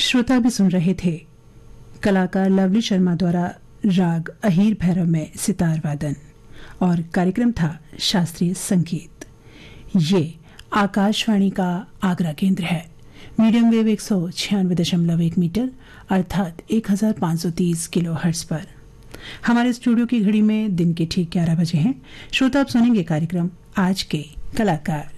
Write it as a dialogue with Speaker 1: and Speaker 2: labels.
Speaker 1: श्रोता भी सुन रहे थे कलाकार लवली शर्मा द्वारा राग अहीर भैरव में सितार वादन और कार्यक्रम था शास्त्रीय संगीत। ये आकाशवाणी का आगरा केंद्र है। मीडियम वेव 196.1 मीटर अर्थात 1530 किलो हर्ट्ज पर। हमारे स्टूडियो की घड़ी में दिन के ठीक 11 बजे हैं। श्रोता अब सुनेंगे कार्यक्रम आज के कलाकार।